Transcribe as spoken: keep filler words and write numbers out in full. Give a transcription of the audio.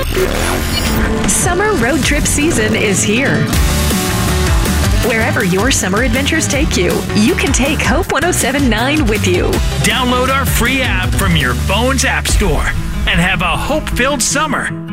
Summer road trip season is here. Wherever your summer adventures take you, you can take Hope one oh seven point nine with you. Download our free app from your phone's app store and have a hope-filled summer.